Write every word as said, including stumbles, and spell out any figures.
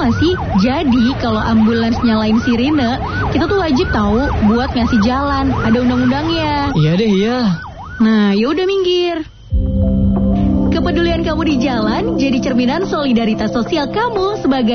gak sih? Jadi kalau ambulans nyalain sirine, kita tuh wajib tahu buat ngasih jalan. Ada undang-undangnya. Iya deh, iya. Nah, yaudah minggir. Kepedulian kamu di jalan jadi cerminan solidaritas sosial kamu sebagai